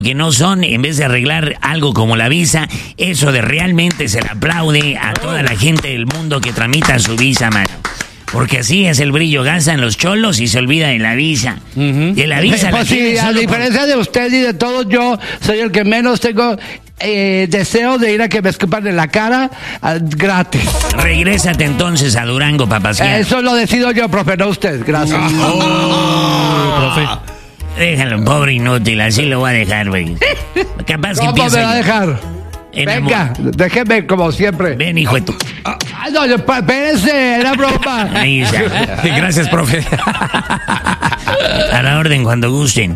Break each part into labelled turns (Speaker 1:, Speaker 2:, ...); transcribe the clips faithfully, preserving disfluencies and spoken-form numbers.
Speaker 1: que no son, en vez de arreglar algo como la visa, eso de realmente se le aplaude a toda la gente del mundo que tramita su visa, mano. Porque así es el brillo, gastan los cholos y se olvida de la visa. Uh-huh. De la visa.
Speaker 2: Pues
Speaker 1: la
Speaker 2: sí, a diferencia por... de usted y de todos, yo soy el que menos tengo eh, deseo de ir a que me escupan en la cara uh, gratis.
Speaker 1: Regrésate entonces a Durango, papasquear.
Speaker 2: Eso lo decido yo, profe, no usted. Gracias.
Speaker 1: Oh, oh, profe. Déjalo, pobre inútil, así lo voy a dejar, güey. Capaz que
Speaker 2: ¿Cómo me va a dejar? Venga, amor. Déjeme como siempre.
Speaker 1: Ven, hijo de tu...
Speaker 2: Ah, no, espérense, era broma.
Speaker 1: Ahí está.
Speaker 3: Gracias, profe.
Speaker 1: A la orden, cuando gusten.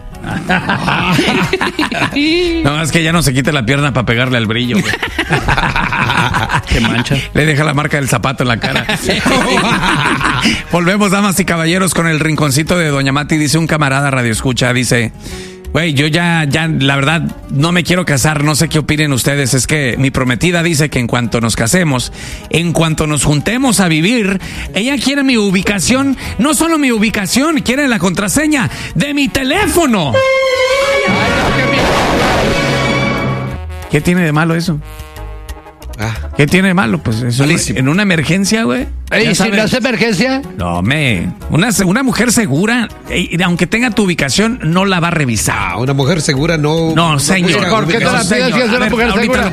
Speaker 3: No, es que ya no se quite la pierna para pegarle al brillo, güey.
Speaker 4: Qué mancha.
Speaker 3: Le deja la marca del zapato en la cara. Volvemos, damas y caballeros, con el rinconcito de Doña Mati. Dice un camarada radio escucha, dice... Güey, yo ya, ya, la verdad, no me quiero casar, no sé qué opinen ustedes. Es que mi prometida dice que en cuanto nos casemos, en cuanto nos juntemos a vivir, ella quiere mi ubicación, no solo mi ubicación, quiere la contraseña de mi teléfono. ¿Qué tiene de malo eso? Ah. ¿Qué tiene de malo? Pues eso en una emergencia, güey.
Speaker 2: ¿Y si no es emergencia?
Speaker 3: No, me. Una, una mujer segura, eh, aunque tenga tu ubicación, no la va a revisar.
Speaker 5: Ah, una mujer segura no.
Speaker 3: No, señor.
Speaker 2: ¿Por qué te la pides si es una mujer segura?